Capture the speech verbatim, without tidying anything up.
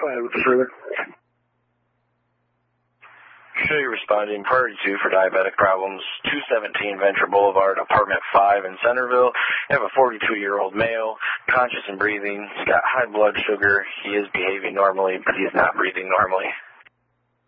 ahead with the further. Show you responding priority two for diabetic problems, two seventeen Venture Boulevard, apartment five in Centerville. You have a forty-two-year-old male, conscious and breathing. He's got high blood sugar. He is behaving normally, but he's not breathing normally.